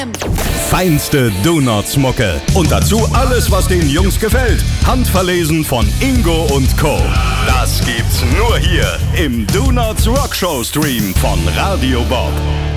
Feinste Donuts-Mucke. Und dazu alles, was den Jungs gefällt. Handverlesen von Ingo und Co. Das gibt's nur hier im Donuts Rockshow Stream von Radio Bob.